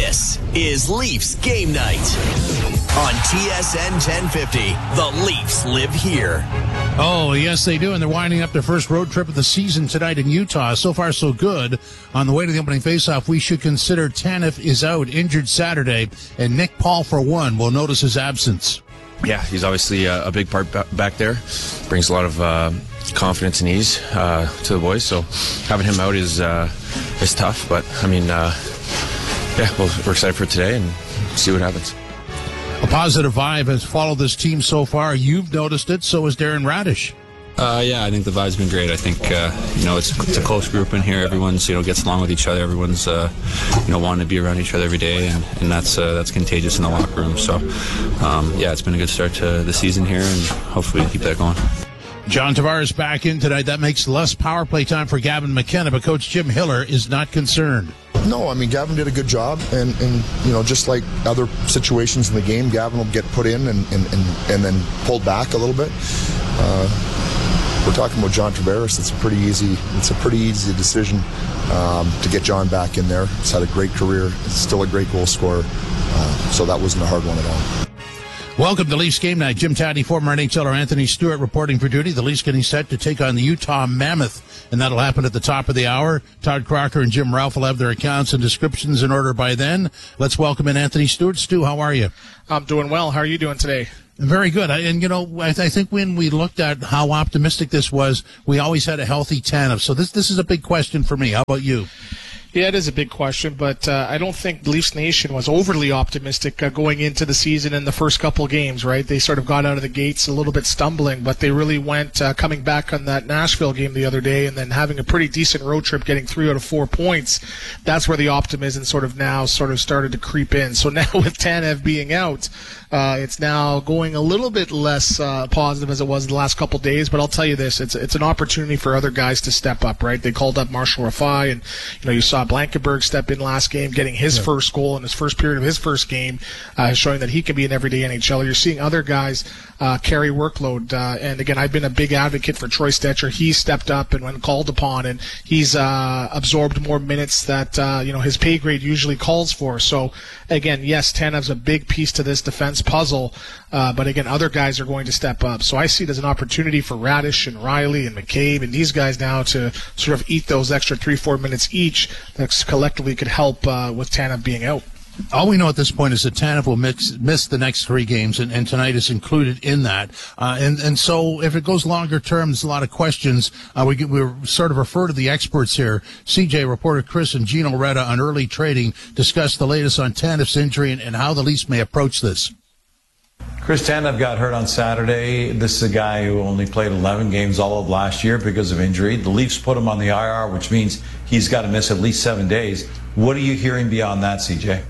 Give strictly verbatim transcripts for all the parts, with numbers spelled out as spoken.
This is Leafs Game Night on T S N ten fifty. The Leafs live here. Oh, yes, they do, and they're winding up their first road trip of the season tonight in Utah. So far, so good. On the way to the opening faceoff, we should consider Tanev is out, injured Saturday, and Nick Paul, for one, will notice his absence. Yeah, he's obviously a, a big part back there. Brings a lot of uh, confidence and ease uh, to the boys. So having him out is uh, is tough. But I mean, uh, yeah, well, we're excited for today and see what happens. A positive vibe has followed this team so far. You've noticed it. So has Darren Radish. Uh, yeah, I think the vibe's been great. I think uh, you know it's it's a close group in here. Everyone's you know gets along with each other. Everyone's uh, you know wanting to be around each other every day, and, and that's uh, that's contagious in the locker room. So um, yeah, it's been a good start to the season here, and hopefully we keep that going. John Tavares back in tonight. That makes less power play time for Gavin McKenna, but Coach Jim Hiller is not concerned. No, I mean, Gavin did a good job, and, and you know, just like other situations in the game, Gavin will get put in and, and, and, and then pulled back a little bit. Uh, we're talking about John Tavares. It's a pretty easy, it's a pretty easy decision um, to get John back in there. He's had a great career. He's still a great goal scorer, uh, so that wasn't a hard one at all. Welcome to Leafs Game Night. Jim Taddy, former N H L er Anthony Stewart reporting for duty. The Leafs getting set to take on the Utah Mammoth, and that'll happen at the top of the hour. Todd Crocker and Jim Ralph will have their accounts and descriptions in order by then. Let's welcome in Anthony Stewart. Stu, how are you? I'm doing well. How are you doing today? Very good. And, you know, I, I think when we looked at how optimistic this was, we always had a healthy Tanev. So this this is a big question for me. How about you? Yeah, it is a big question, but uh, I don't think Leafs Nation was overly optimistic uh, going into the season in the first couple of games, right? They sort of got out of the gates a little bit stumbling, but they really went uh, coming back on that Nashville game the other day and then having a pretty decent road trip, getting three out of four points. That's where the optimism sort of now sort of started to creep in. So now with Tanev being out, uh, it's now going a little bit less uh, positive as it was the last couple of days, but I'll tell you this, it's it's an opportunity for other guys to step up, right? They called up Marshall Rafai, and you know you saw Blankenberg step in last game, getting his yeah. first goal in his first period of his first game, uh, showing that he can be an everyday N H L er. You're seeing other guys uh, carry workload, uh, and again, I've been a big advocate for Troy Stetcher. He stepped up and when called upon, and he's uh, absorbed more minutes that uh, you know his pay grade usually calls for. So again, yes, Tanev's a big piece to this defense puzzle, uh, but again, other guys are going to step up. So I see it as an opportunity for Radish and Riley and McCabe and these guys now to sort of eat those extra three, four minutes each. That's collectively could help uh, with Tanev being out. All we know at this point is that Tanev will mix, miss the next three games, and, and tonight is included in that. Uh, and, and so if it goes longer term, there's a lot of questions. Uh, we we sort of refer to the experts here. C J, reporter Chris, and Gino Retta on early trading discuss the latest on Tanev's injury and, and how the Leafs may approach this. Chris Tanev got hurt on Saturday. This is a guy who only played eleven games all of last year because of injury. The Leafs put him on the I R, which means he's got to miss at least seven days. What are you hearing beyond that, C J?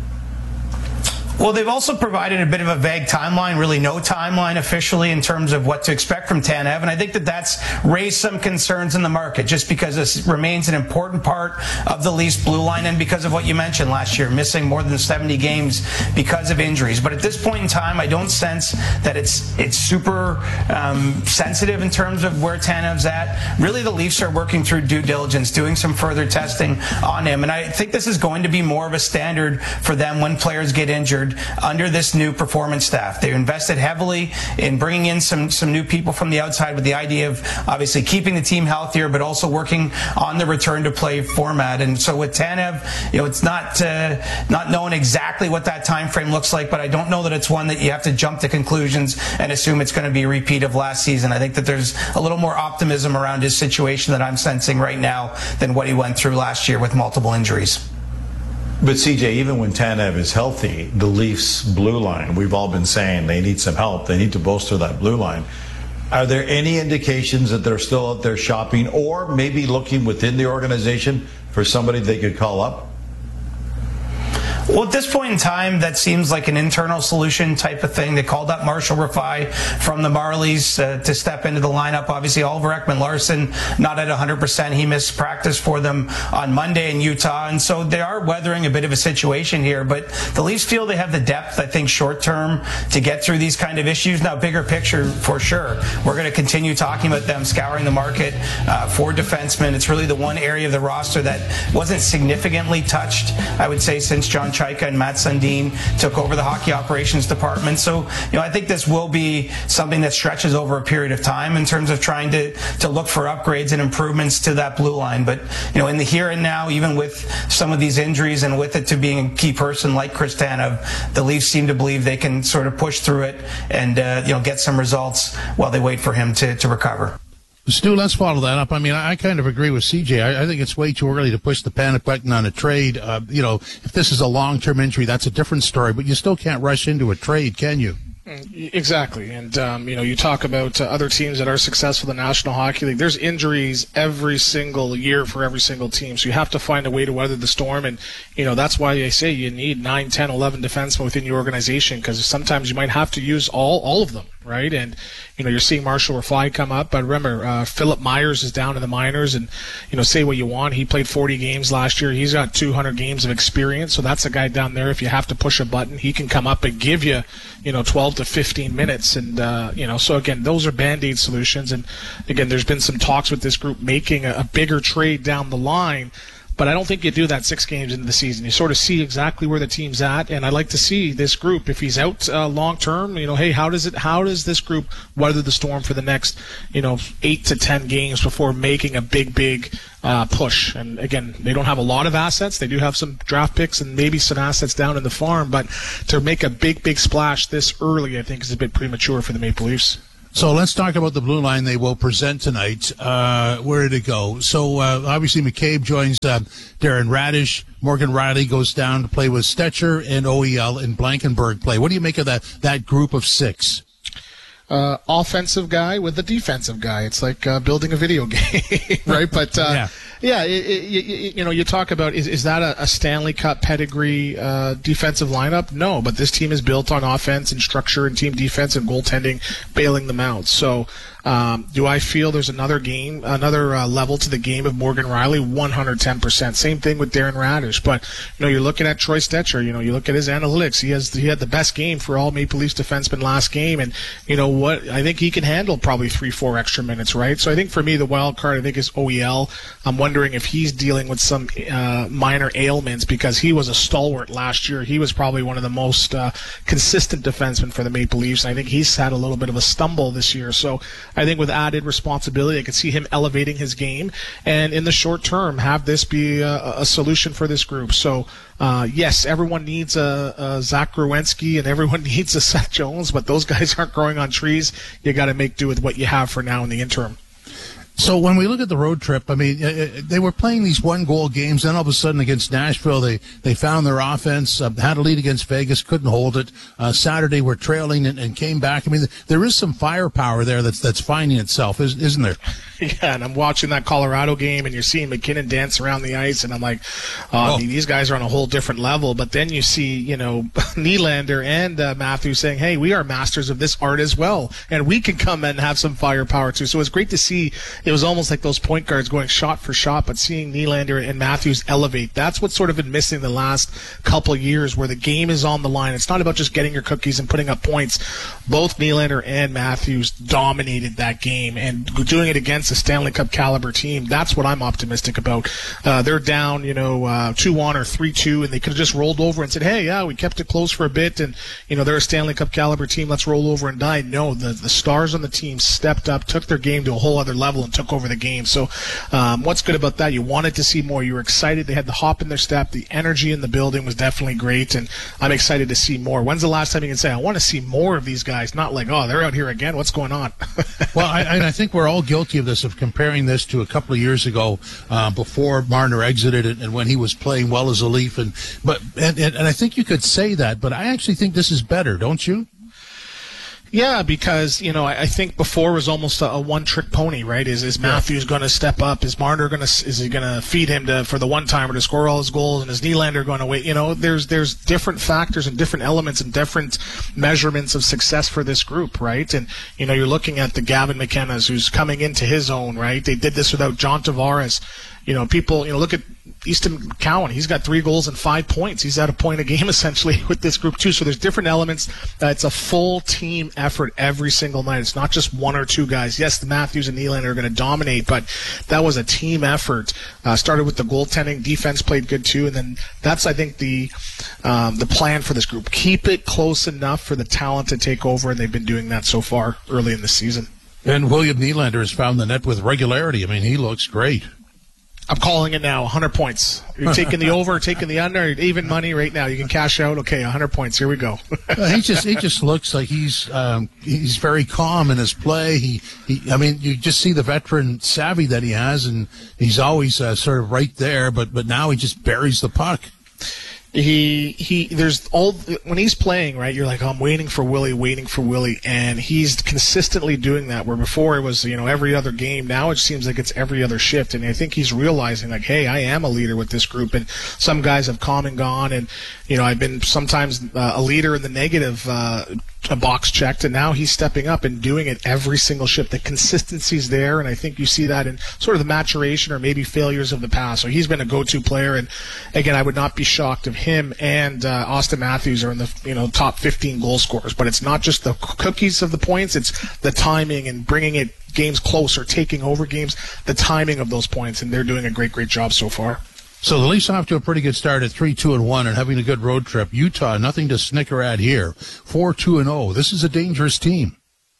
Well, they've also provided a bit of a vague timeline, really no timeline officially in terms of what to expect from Tanev, and I think that that's raised some concerns in the market just because this remains an important part of the Leafs blue line and because of what you mentioned last year, missing more than seventy games because of injuries. But at this point in time, I don't sense that it's it's super um, sensitive in terms of where Tanev's at. Really, the Leafs are working through due diligence, doing some further testing on him, and I think this is going to be more of a standard for them when players get injured under this new performance staff. They invested heavily in bringing in some some new people from the outside with the idea of obviously keeping the team healthier, but also working on the return to play format. And so with Tanev, you know, it's not uh, not knowing exactly what that time frame looks like, but I don't know that it's one that you have to jump to conclusions and assume it's going to be a repeat of last season. I think that there's a little more optimism around his situation that I'm sensing right now than what he went through last year with multiple injuries. But C J, even when Tanev is healthy, the Leafs blue line, we've all been saying they need some help. They need to bolster that blue line. Are there any indications that they're still out there shopping or maybe looking within the organization for somebody they could call up? Well, at this point in time, that seems like an internal solution type of thing. They called up Marshall Rafai from the Marlies uh, to step into the lineup. Obviously, Oliver Ekman-Larsson not at one hundred percent. He missed practice for them on Monday in Utah, and so they are weathering a bit of a situation here. But the Leafs feel they have the depth, I think, short term to get through these kind of issues. Now, bigger picture, for sure, we're going to continue talking about them scouring the market uh, for defensemen. It's really the one area of the roster that wasn't significantly touched, I would say, since John Chaika and Matt Sundin took over the hockey operations department. So, you know, I think this will be something that stretches over a period of time in terms of trying to, to look for upgrades and improvements to that blue line. But, you know, in the here and now, even with some of these injuries and with it to being a key person like Chris Tanev, the Leafs seem to believe they can sort of push through it and, uh, you know, get some results while they wait for him to, to recover. Stu, let's follow that up. I mean, I kind of agree with C J. I, I think it's way too early to push the panic button on a trade. Uh, you know, if this is a long-term injury, that's a different story, but you still can't rush into a trade, can you? Exactly. And, um, you know, you talk about uh, other teams that are successful in the National Hockey League. There's injuries every single year for every single team. So you have to find a way to weather the storm. And, you know, that's why I say you need nine, ten, eleven defensemen within your organization, because sometimes you might have to use all, all of them, right? And, you know, you're seeing Marshall Rafai come up. But remember, uh, Philip Myers is down in the minors. And, you know, say what you want. He played forty games last year. He's got two hundred games of experience. So that's a guy down there. If you have to push a button, he can come up and give you, you know, twelve to fifteen minutes. And, uh, you know, so again, those are Band-Aid solutions. And again, there's been some talks with this group making a, a bigger trade down the line. But I don't think you do that six games into the season. You sort of see exactly where the team's at, and I'd like to see this group, if he's out uh, long term, you know, hey, how does it? How does this group weather the storm for the next, you know, eight to ten games before making a big, big uh, push? And again, they don't have a lot of assets. They do have some draft picks and maybe some assets down in the farm, but to make a big, big splash this early, I think, is a bit premature for the Maple Leafs. So let's talk about the blue line they will present tonight. Uh, where did it go? So uh, obviously McCabe joins uh, Darren Radish. Morgan Riley goes down to play with Stetcher, and O E L and Blankenberg play. What do you make of that that group of six? Uh, offensive guy with a defensive guy. It's like uh, building a video game, right? But uh, yeah, yeah it, it, it, you know, you talk about is is that a, a Stanley Cup pedigree uh, defensive lineup? No, but this team is built on offense and structure and team defense and goaltending, bailing them out. So. Um, do I feel there's another game, another uh, level to the game of Morgan Riley? one hundred ten percent. Same thing with Darren Radish. But, you know, you're looking at Troy Stetcher. You know, you look at his analytics. He has he had the best game for all Maple Leafs defensemen last game. And, you know what? I think he can handle probably three, four extra minutes, right? So I think for me, the wild card, I think, is O E L. I'm wondering if he's dealing with some uh, minor ailments, because he was a stalwart last year. He was probably one of the most uh, consistent defensemen for the Maple Leafs. And I think he's had a little bit of a stumble this year. So I think with added responsibility, I could see him elevating his game, and in the short term, have this be a, a solution for this group. So, uh, yes, everyone needs a, a Zach Gruenski and everyone needs a Seth Jones, but those guys aren't growing on trees. You got to make do with what you have for now in the interim. So when we look at the road trip, I mean, they were playing these one-goal games. Then all of a sudden against Nashville, they, they found their offense, uh, had a lead against Vegas, couldn't hold it. Uh, Saturday, were trailing and, and came back. I mean, there is some firepower there that's that's finding itself, isn't there? Yeah, and I'm watching that Colorado game, and you're seeing McKinnon dance around the ice, and I'm like, oh, oh. these guys are on a whole different level. But then you see, you know, Nylander and uh, Matthews saying, hey, we are masters of this art as well, and we can come and have some firepower too. So it's great to see. It was almost like those point guards going shot for shot, but seeing Nylander and Matthews elevate, that's what's sort of been missing the last couple of years, where the game is on the line. It's not about just getting your cookies and putting up points. Both Nylander and Matthews dominated that game, and doing it against a Stanley Cup caliber team, that's what I'm optimistic about. Uh, they're down, you know, uh, two one or three two, and they could have just rolled over and said, hey, yeah, we kept it close for a bit, and, you know, they're a Stanley Cup caliber team, let's roll over and die. No, the, the stars on the team stepped up, took their game to a whole other level, and took over the game. So um, what's good about that? You wanted to see more. You were excited. They had the hop in their step. The energy in the building was definitely great, and I'm excited to see more. When's the last time you can say, I want to see more of these guys? Not like, oh, they're out here again. What's going on? Well, I, and I think we're all guilty of this, of comparing this to a couple of years ago uh, before Marner exited it and when he was playing well as a Leaf. And but and, and, and I think you could say that, but I actually think this is better, don't you? Yeah, because, you know, I, I think before was almost a, a one-trick pony, right? Is is Matthews going to step up? Is Marner going to is he going to feed him to for the one-timer to score all his goals? And is Nylander going to wait? You know, there's there's different factors and different elements and different measurements of success for this group, right? And, you know, you're looking at the Gavin McKenna's who's coming into his own, right? They did this without John Tavares. you know, people, you know, look at Easton Cowan. He's got three goals and five points. He's at a point a game essentially with this group too. So there's different elements. Uh, it's a full team effort every single night. It's not just one or two guys. Yes, the Matthews and Nylander are going to dominate, but that was a team effort. Uh, started with the goaltending. Defense played good too, and then that's, I think, the um, the plan for this group. Keep it close enough for the talent to take over, and they've been doing that so far early in the season. And William Nylander has found the net with regularity. I mean, he looks great. I'm calling it now, one hundred points. You're taking the over, taking the under, even money right now. You can cash out. Okay, one hundred points. Here we go. uh, he just he just looks like he's um, he's very calm in his play. He, he I mean, you just see the veteran savvy that he has, and he's always uh, sort of right there. But but now he just buries the puck. He he. There's all when he's playing, right? You're like, oh, I'm waiting for Willie, waiting for Willie, and he's consistently doing that. Where before it was, you know, every other game. Now it seems like it's every other shift, and I think he's realizing, like, hey, I am a leader with this group, and some guys have come and gone, and you know, I've been sometimes uh, a leader in the negative uh, a box checked, and now he's stepping up and doing it every single shift. The consistency's there, and I think you see that in sort of the maturation or maybe failures of the past. So he's been a go-to player, and again, I would not be shocked if him and uh, Austin Matthews are in the you know top fifteen goal scorers. But it's not just the cookies of the points; it's the timing and bringing it games closer, taking over games, the timing of those points, and they're doing a great, great job so far. So the Leafs off to a pretty good start at three two and one and having a good road trip. Utah, nothing to snicker at here. four two and oh. This is a dangerous team.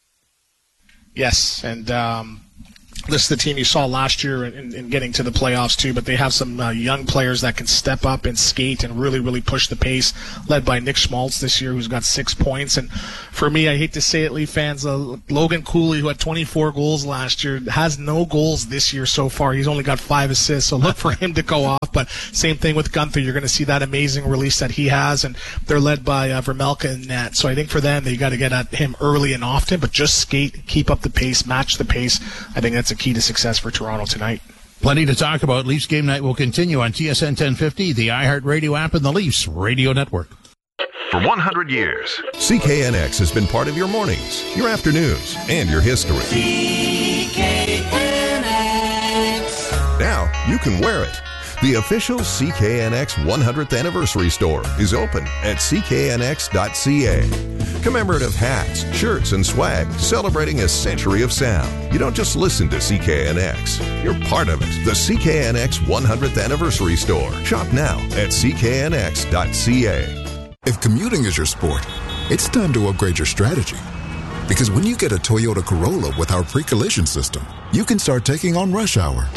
Yes, and um, this is the team you saw last year in, in getting to the playoffs too, but they have some uh, young players that can step up and skate and really, really push the pace, led by Nick Schmaltz this year, who's got six points. And for me, I hate to say it, Leaf fans, uh, Logan Cooley, who had twenty-four goals last year, has no goals this year so far. He's only got five assists, so look for him to go off. But same thing with Gunther. You're going to see that amazing release that he has, and they're led by uh, Vermelka and net. So I think for them, they got to get at him early and often, but just skate, keep up the pace, match the pace. I think that's a key to success for Toronto tonight. Plenty to talk about. Leafs Game Night will continue on T S N ten fifty, the iHeartRadio app, and the Leafs Radio Network. For one hundred years, C K N X has been part of your mornings, your afternoons, and your history. C K N X. Now you can wear it. The official C K N X one hundredth Anniversary Store is open at c k n x dot c a. Commemorative hats, shirts, and swag celebrating a century of sound. You don't just listen to C K N X, you're part of it. The C K N X one hundredth Anniversary Store. Shop now at c k n x dot c a. If commuting is your sport, it's time to upgrade your strategy. Because when you get a Toyota Corolla with our pre-collision system, you can start taking on rush hour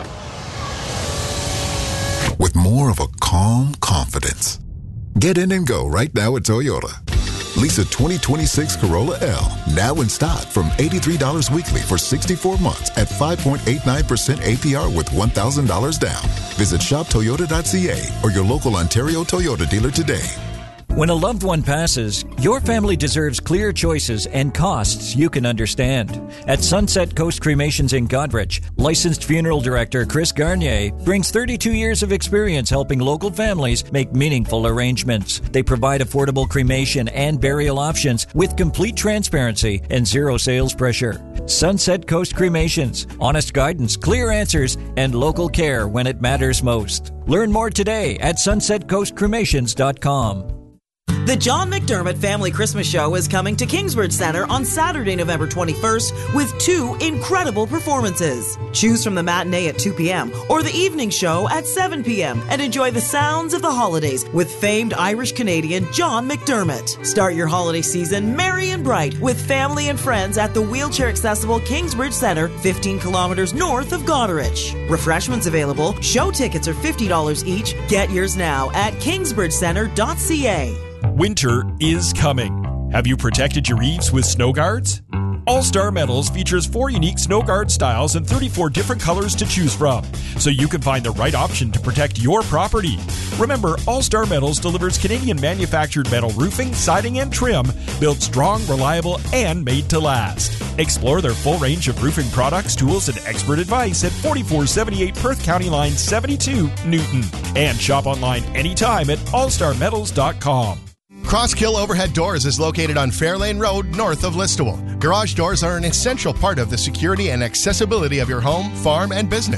with more of a calm confidence. Get in and go right now at Toyota. Lease a twenty twenty-six Corolla L, now in stock from eighty-three dollars weekly for sixty-four months at five point eight nine percent A P R with one thousand dollars down. Visit shop toyota dot c a or your local Ontario Toyota dealer today. When a loved one passes, your family deserves clear choices and costs you can understand. At Sunset Coast Cremations in Goderich, licensed funeral director Chris Garnier brings thirty-two years of experience helping local families make meaningful arrangements. They provide affordable cremation and burial options with complete transparency and zero sales pressure. Sunset Coast Cremations, honest guidance, clear answers, and local care when it matters most. Learn more today at sunset coast cremations dot com. The John McDermott Family Christmas Show is coming to Kingsbridge Center on Saturday, November twenty-first with two incredible performances. Choose from the matinee at two p.m. or the evening show at seven p.m. and enjoy the sounds of the holidays with famed Irish-Canadian John McDermott. Start your holiday season merry and bright with family and friends at the wheelchair-accessible Kingsbridge Center, fifteen kilometers north of Goderich. Refreshments available. Show tickets are fifty dollars each. Get yours now at kingsbridge center dot c a. Winter is coming. Have you protected your eaves with snow guards? All Star Metals features four unique snow guard styles and thirty-four different colors to choose from, so you can find the right option to protect your property. Remember, All Star Metals delivers Canadian manufactured metal roofing, siding, and trim, built strong, reliable, and made to last. Explore their full range of roofing products, tools, and expert advice at forty-four seventy-eight Perth County Line seventy-two, Newton. And shop online anytime at all star metals dot com. Crosskill Overhead Doors is located on Fairlane Road, north of Listowel. Garage doors are an essential part of the security and accessibility of your home, farm, and business.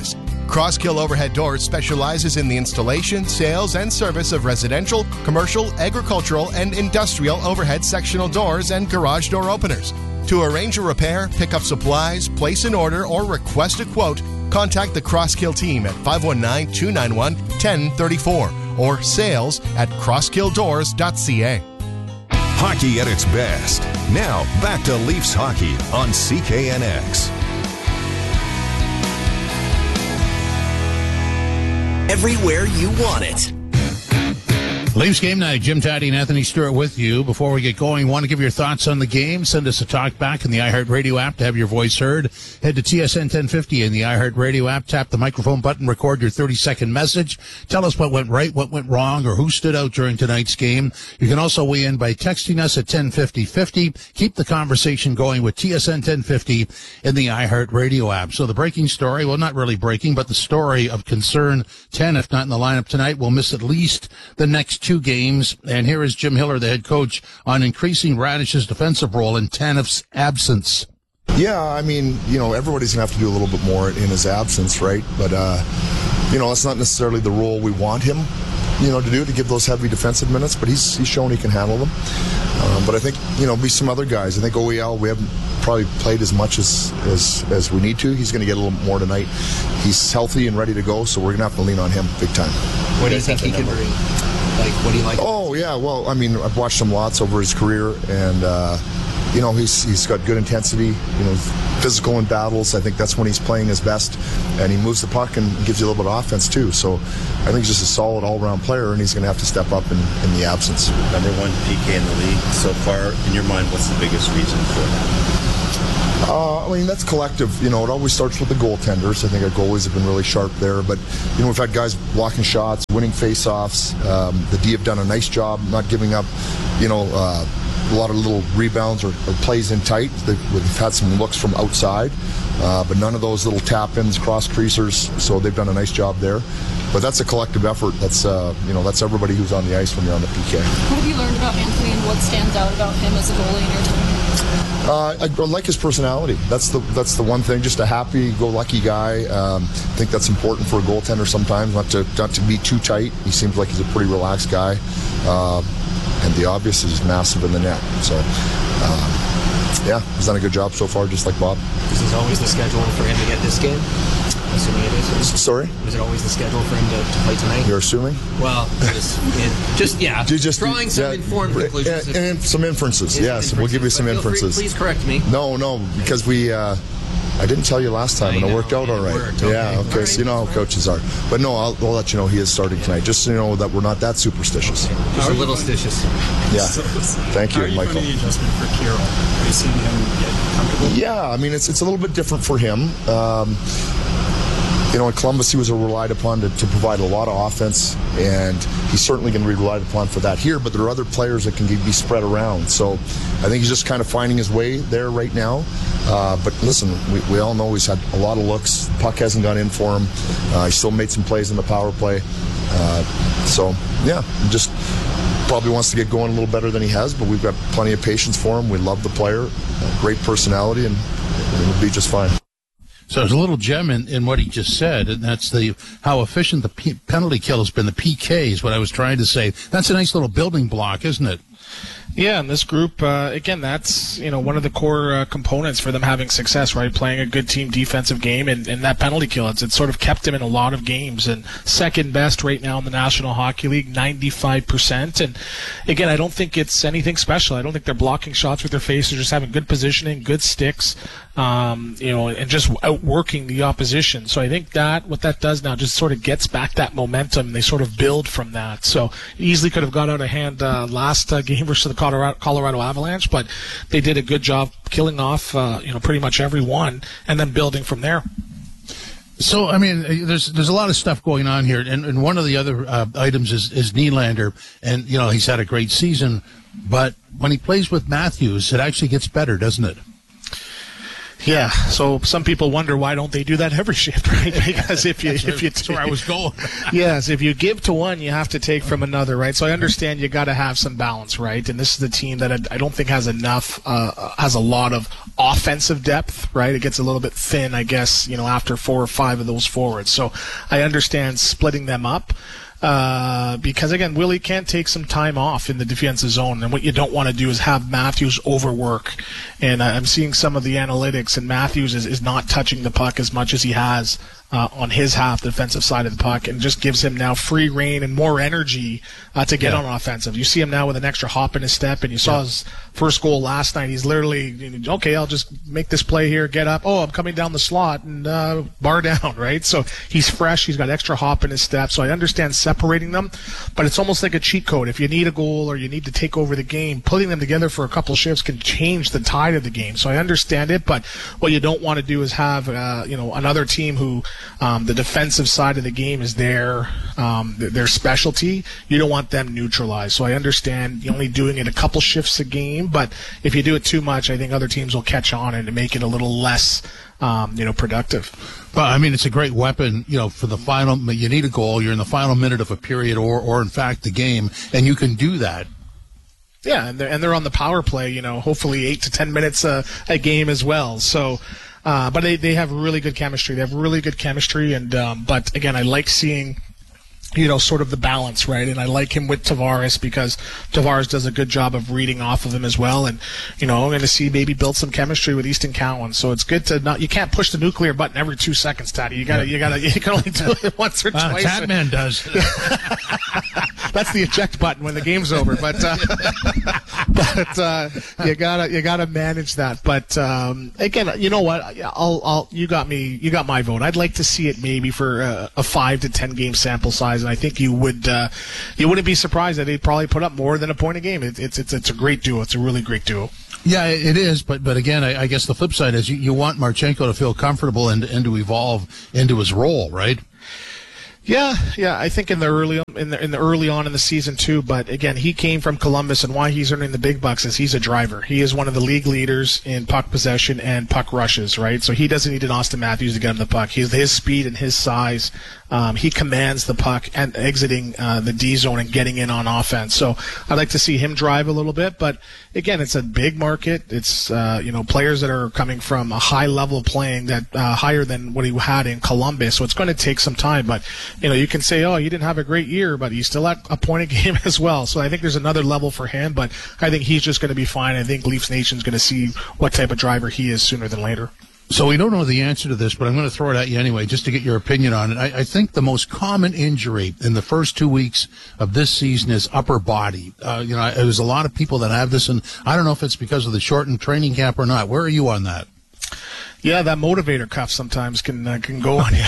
Crosskill Overhead Doors specializes in the installation, sales, and service of residential, commercial, agricultural, and industrial overhead sectional doors and garage door openers. To arrange a repair, pick up supplies, place an order, or request a quote, contact the Crosskill team at five one nine, two nine one, one zero three four or sales at crosskill doors dot c a. Hockey at its best. Now, back to Leafs hockey on C K N X. Everywhere you want it. Leafs Game Night. Jim Taddy and Anthony Stewart with you. Before we get going, want to give your thoughts on the game. Send us a talk back in the iHeartRadio app to have your voice heard. Head to T S N ten fifty in the iHeartRadio app. Tap the microphone button. Record your thirty-second message. Tell us what went right, what went wrong, or who stood out during tonight's game. You can also weigh in by texting us at ten fifty fifty. Keep the conversation going with T S N ten fifty in the iHeartRadio app. So the breaking story, well, not really breaking, but the story of concern. Tanev not in the lineup tonight. Will miss at least the next two games. And here is Jim Hiller, the head coach, on increasing Radish's defensive role in Tanev's absence. Yeah, I mean, you know, everybody's going to have to do a little bit more in his absence, right? But, uh, you know, that's not necessarily the role we want him, you know, to do, to give those heavy defensive minutes, but he's he's shown he can handle them. Um, but I think, you know, be some other guys. I think O E L, we haven't probably played as much as, as, as we need to. He's going to get a little more tonight. He's healthy and ready to go, so we're going to have to lean on him big time. What do you think he can bring? Like, what do you like? Oh, yeah, well, I mean, I've watched him lots over his career, and, uh, you know, he's he's got good intensity, you know, physical in battles. I think that's when he's playing his best, and he moves the puck and gives you a little bit of offense, too. So I think he's just a solid all-around player, and he's going to have to step up in, in the absence. Number one P K in the league so far. In your mind, what's the biggest reason for that? Uh, I mean, that's collective. You know, it always starts with the goaltenders. I think our goalies have been really sharp there. But, you know, we've had guys blocking shots, winning faceoffs. Um, the D have done a nice job not giving up, you know, uh, a lot of little rebounds or, or plays in tight. They've, we've had some looks from outside, uh, but none of those little tap-ins, cross-creasers. So they've done a nice job there. But that's a collective effort. That's, uh, you know, that's everybody who's on the ice when you're on the P K. What have you learned about Anthony and what stands out about him as a goalie in your time? Uh, I, I like his personality. That's the that's the one thing. Just a happy-go-lucky guy. Um, I think that's important for a goaltender sometimes, not to not to be too tight. He seems like he's a pretty relaxed guy, uh, and the obvious is massive in the net. So, uh, yeah, he's done a good job so far, just like Bob. This is always the schedule for him to get this game. Assuming it is. Sorry? Was it always the schedule for him to, to play tonight? You're assuming? Well, just, it, just yeah, just drawing some yeah, informed conclusions. And, and some inferences, yes. Inferences. We'll give you some inferences. Free, please correct me. No, no, because we, uh, I didn't tell you last time, I and know, it worked out all right. Worked, okay. Yeah, okay, right. So you know how coaches are. But no, I'll, I'll let you know he is starting tonight, just so you know that we're not that superstitious. Okay. Just a little stitious. Yeah. Thank you, How are you Michael. Finding the adjustment for Kirill? Have you seen him get comfortable? Yeah, I mean, it's it's a little bit different for him. Um, You know, in Columbus, he was relied upon to, to provide a lot of offense, and he's certainly going to be relied upon for that here, but there are other players that can be spread around. So I think he's just kind of finding his way there right now. Uh, but listen, we, we all know he's had a lot of looks. Puck hasn't gone in for him. Uh, he still made some plays in the power play. Uh, so, yeah, just probably wants to get going a little better than he has, but we've got plenty of patience for him. We love the player, uh, great personality, and it'll be just fine. So there's a little gem in, in what he just said, and that's the how efficient the P- penalty kill has been. The P K is what I was trying to say. That's a nice little building block, isn't it? Yeah, and this group, uh, again, that's, you know, one of the core uh, components for them having success, right? Playing a good team defensive game, and, and that penalty kill, it's, it's sort of kept them in a lot of games. And second best right now in the National Hockey League, ninety-five percent. And again, I don't think it's anything special. I don't think they're blocking shots with their face. They're just having good positioning, good sticks, um, you know, and just outworking the opposition. So I think that what that does now just sort of gets back that momentum, and they sort of build from that. So easily could have got out of hand uh, last uh, game versus the Colorado, Colorado Avalanche, but they did a good job killing off, uh, you know, pretty much every one, and then building from there. So, I mean, there's there's a lot of stuff going on here, and, and one of the other uh, items is, is Nylander, and, you know, he's had a great season, but when he plays with Matthews, it actually gets better, doesn't it? Yeah, so some people wonder why don't they do that every shift, right? Because if you if you that's where I was going. yes, if you give to one, you have to take from another, right? So I understand you got to have some balance, right? And this is the team that I don't think has enough, uh, has a lot of offensive depth, right? It gets a little bit thin, I guess, you know, after four or five of those forwards. So I understand splitting them up. Uh, because again, Willie can take some time off in the defensive zone, and what you don't want to do is have Matthews overwork. And uh, I'm seeing some of the analytics, and Matthews is, is not touching the puck as much as he has uh, on his half, the defensive side of the puck, and just gives him now free reign and more energy uh, to get yeah. on offensive. You see him now with an extra hop in his step, and you saw yeah. his first goal last night. He's literally, okay, I'll just make this play here, get up. Oh, I'm coming down the slot, and uh, bar down, right? So he's fresh. He's got extra hop in his step. So I understand separating them, but it's almost like a cheat code. If you need a goal or you need to take over the game, putting them together for a couple of shifts can change the tide of the game. So I understand it, but what you don't want to do is have uh, you know another team who um, the defensive side of the game is their um, their specialty. You don't want them neutralized. So I understand you only doing it a couple shifts a game, but if you do it too much, I think other teams will catch on and make it a little less Um, you know, productive. Well, I mean, it's a great weapon, you know, for the final, you need a goal, you're in the final minute of a period or, or in fact, the game, and you can do that. Yeah, and they're, and they're on the power play, you know, hopefully eight to ten minutes a, a game as well. So, uh, but they, they have really good chemistry. They have really good chemistry, and, um, but again, I like seeing, you know, sort of the balance, right? And I like him with Tavares because Tavares does a good job of reading off of him as well. And, you know, I'm going to see maybe build some chemistry with Easton Cowan. So it's good to not, you can't push the nuclear button every two seconds, Taddy. You gotta, you gotta, you can only do it once or uh, twice. Tatman does. That's the eject button when the game's over. But, uh, but, uh, you gotta, you gotta manage that. But, um, again, you know what? I'll, I'll, you got me, you got my vote. I'd like to see it maybe for a, a five to ten game sample size. And I think you would, uh, you wouldn't be surprised that they'd probably put up more than a point a game. It, it's, it's, it's a great duo. It's a really great duo. Yeah, it is. But, but again, I, I guess the flip side is you, you want Marchenko to feel comfortable and, and to evolve into his role, right? Yeah, yeah, I think in the early in the in the early on in the season too. But again, he came from Columbus, and why he's earning the big bucks is he's a driver. He is one of the league leaders in puck possession and puck rushes, right? So he doesn't need an Austin Matthews to get him the puck. He's his speed and his size. Um, he commands the puck and exiting uh, the D zone and getting in on offense. So I'd like to see him drive a little bit. But again, it's a big market. It's uh, you know players that are coming from a high level of playing that uh, higher than what he had in Columbus. So it's going to take some time. But you know you can say, oh, he didn't have a great year, but he's still at a point a game as well. So I think there's another level for him. But I think he's just going to be fine. I think Leafs Nation's going to see what type of driver he is sooner than later. So we don't know the answer to this, but I'm going to throw it at you anyway, just to get your opinion on it. I, I think the most common injury in the first two weeks of this season is upper body. Uh, you know, there's a lot of people that have this, and I don't know if it's because of the shortened training camp or not. Where are you on that? Yeah, that motivator cuff sometimes can uh, can go on you.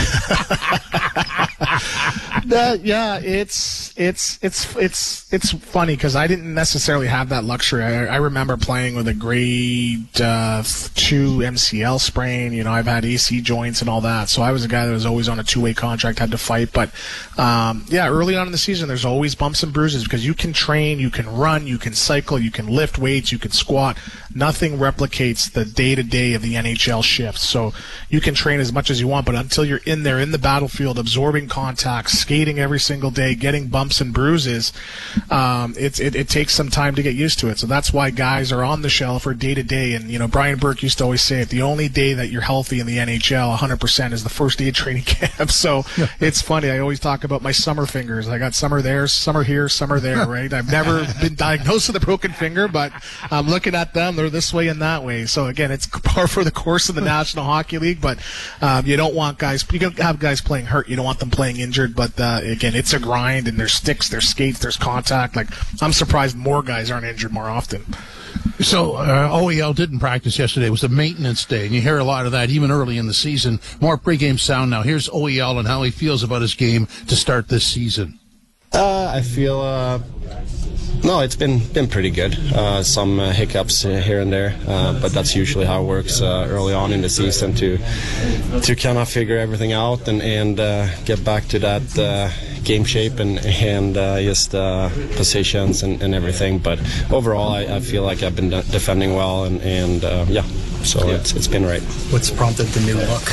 that, yeah, it's it's it's it's it's funny because I didn't necessarily have that luxury. I, I remember playing with a grade uh, two M C L sprain. You know, I've had A C joints and all that, so I was a guy that was always on a two-way contract, had to fight. But um, yeah, early on in the season, there's always bumps and bruises because you can train, you can run, you can cycle, you can lift weights, you can squat. Nothing replicates the day-to-day of the N H L shift. So you can train as much as you want, but until you're in there in the battlefield, absorbing contacts, skating every single day, getting bumps and bruises, um, it's, it, it takes some time to get used to it. So that's why guys are on the shelf for day-to-day. And, you know, Brian Burke used to always say it, the only day that you're healthy in the N H L one hundred percent is the first day of training camp. So yeah. It's funny. I always talk about my summer fingers. I got summer there, summer here, summer there, right? I've never been diagnosed with a broken finger, but I'm looking at them. They're this way and that way. So, again, it's par for the course in the National Hockey League, but um, you don't want guys, you can have guys playing hurt. You don't want them playing injured, but uh, again, it's a grind, and there's sticks, there's skates, there's contact. Like, I'm surprised more guys aren't injured more often. So uh, O E L didn't practice yesterday. It was a maintenance day, and you hear a lot of that even early in the season. More pregame sound now. Here's O E L and how he feels about his game to start this season. Uh, I feel... Uh No, it's been been pretty good. Uh, some uh, hiccups here and there, uh, but that's usually how it works uh, early on in the season to to kind of figure everything out and and uh, get back to that uh, game shape and and uh, just uh, positions and, and everything. But overall, I, I feel like I've been de- defending well, and and uh, yeah, so yeah. it's it's been right. What's prompted the new look?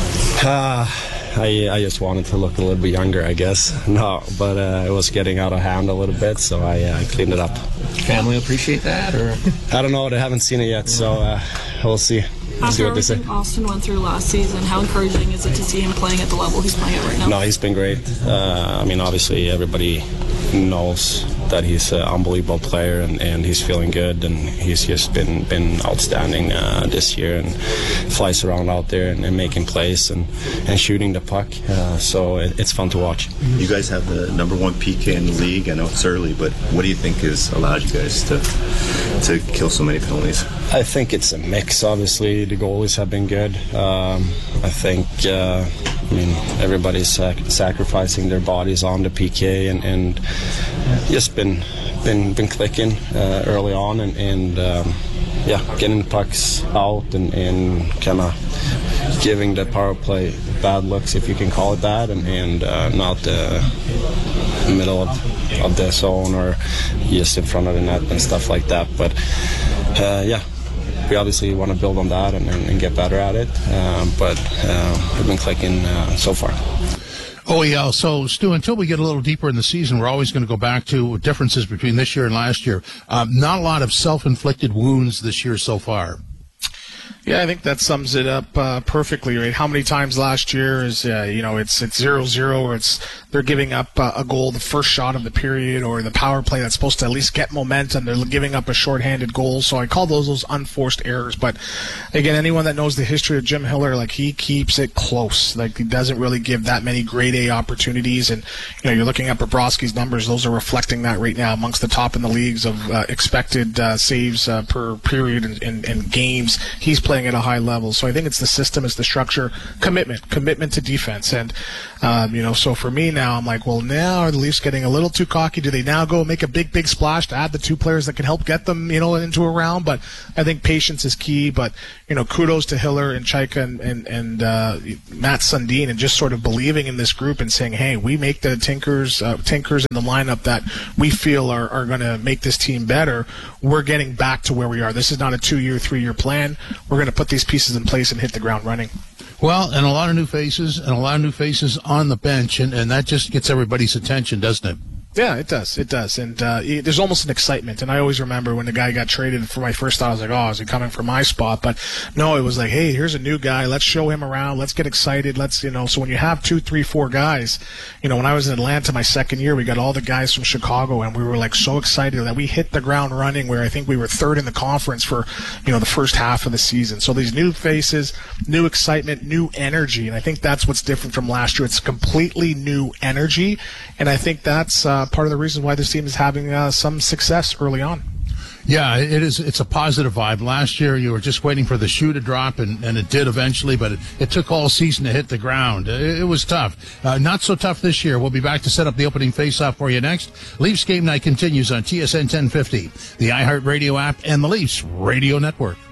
Uh, I, I just wanted to look a little bit younger, I guess. No, but uh, it was getting out of hand a little bit, so I uh, cleaned it up. Family appreciate that, or I don't know. They haven't seen it yet, so uh, we'll see. We'll see After what they say. everything Austin went through last season, how encouraging is it to see him playing at the level he's playing at right now? No, he's been great. Uh, I mean, obviously, everybody knows that he's an unbelievable player, and, and he's feeling good, and he's just been been outstanding uh, this year, and flies around out there and, and making plays and, and shooting the puck. Uh, so it, it's fun to watch. You guys have the number one P K in the league. I know it's early, but what do you think has allowed you guys to to kill so many penalties? I think it's a mix. Obviously, the goalies have been good. Um, I think, uh, I mean, everybody's sac- sacrificing their bodies on the P K, and, and just been been been clicking uh, early on, and, and um, yeah, getting the pucks out and, and kind of giving the power play bad looks, if you can call it that, and, and uh, not the middle of, of the zone or just in front of the net and stuff like that. But uh, yeah, we obviously want to build on that and, and, and get better at it. Um, but uh, we've been clicking uh, so far. Oh, yeah. So, Stu, until we get a little deeper in the season, we're always going to go back to differences between this year and last year. Um, not a lot of self-inflicted wounds this year so far. Yeah, I think that sums it up uh, perfectly, right? How many times last year is, uh, you know, it's it's zero zero, or it's they're giving up uh, a goal the first shot of the period, or the power play that's supposed to at least get momentum, they're giving up a shorthanded goal. So I call those those unforced errors. But again, anyone that knows the history of Jim Hiller, like, he keeps it close. Like, he doesn't really give that many grade A opportunities. And you know, you're looking at Bobrovsky's numbers; those are reflecting that right now, amongst the top in the leagues of uh, expected uh, saves uh, per period and, and, and games. He's playing at a high level. So I think it's the system, it's the structure, commitment, commitment to defense. And, um, you know, so for me now, I'm like, well, now are the Leafs getting a little too cocky? Do they now go make a big, big splash to add the two players that can help get them, you know, into a round? But I think patience is key. But, you know, kudos to Hiller and Chaika and, and, and uh, Matt Sundin, and just sort of believing in this group and saying, hey, we make the tinkers, uh, tinkers in the lineup that we feel are, are going to make this team better. We're getting back to where we are. This is not a two-year, three-year plan. We're going to put these pieces in place and hit the ground running. Well, and a lot of new faces, and a lot of new faces on the bench, and, and that just gets everybody's attention, doesn't it? Yeah, it does. It does. And uh, there's almost an excitement. And I always remember when the guy got traded, for my first thought, I was like, oh, is he coming for my spot? But no, it was like, hey, here's a new guy. Let's show him around. Let's get excited. Let's, you know, so when you have two, three, four guys, you know, when I was in Atlanta my second year, we got all the guys from Chicago, and we were like so excited that we hit the ground running, where I think we were third in the conference for, you know, the first half of the season. So these new faces, new excitement, new energy. And I think that's what's different from last year. It's completely new energy. And I think that's uh, part of the reason why this team is having uh, some success early on. Yeah, it is. It's a positive vibe. Last year, you were just waiting for the shoe to drop, and, and it did eventually, but it, it took all season to hit the ground. It, it was tough. Uh, not so tough this year. We'll be back to set up the opening face-off for you next. Leafs Game Night continues on T S N ten fifty, the iHeartRadio app, and the Leafs Radio Network.